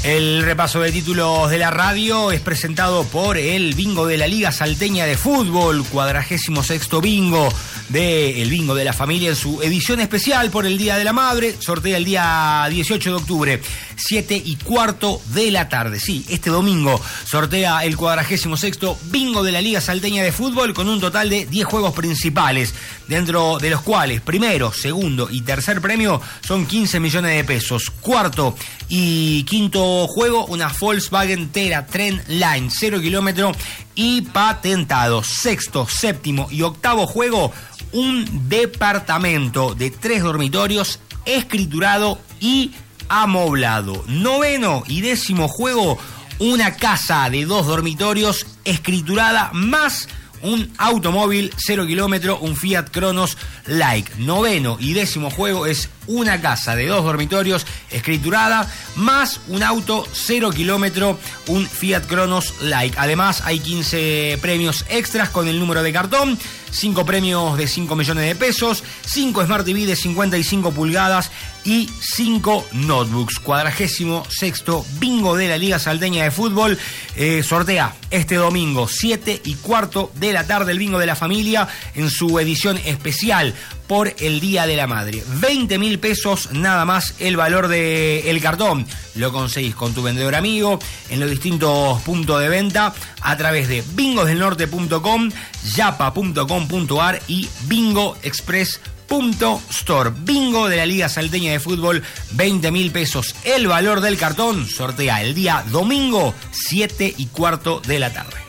El repaso de títulos de la radio es presentado por el bingo de la Liga Salteña de Fútbol, 46º bingo del bingo de la familia en su edición especial por el Día de la Madre. Sortea el día 18 de octubre, 7:15 de la tarde. Sí, este domingo sortea el 46º bingo de la Liga Salteña de Fútbol con un total de 10 juegos principales, dentro de los cuales primero, segundo y tercer premio son 15 millones de pesos. Cuarto y quinto juego, una Volkswagen Tera Trendline 0 kilómetro y patentado. Sexto, séptimo y octavo juego, un departamento de 3 dormitorios escriturado y amoblado. Noveno y décimo juego, una casa de 2 dormitorios escriturada más un automóvil 0 kilómetro, un Fiat Cronos Like. Noveno y décimo juego es una casa de 2 dormitorios escriturada más un auto 0 kilómetro, un Fiat Cronos Like. Además hay 15 premios extras con el número de cartón, 5 premios de 5 millones de pesos, 5 Smart TV de 55 pulgadas y 5 notebooks. 46º bingo de la Liga Salteña de Fútbol. Sortea este domingo, 7:15 de la tarde, el bingo de la familia en su edición especial por el Día de la Madre. 20.000 pesos nada más el valor del cartón. Lo conseguís con tu vendedor amigo en los distintos puntos de venta a través de bingosdelnorte.com, yapa.com.ar y bingoexpress.store. Bingo de la Liga Salteña de Fútbol, 20.000 pesos el valor del cartón. Sortea el día domingo, 7:15 de la tarde.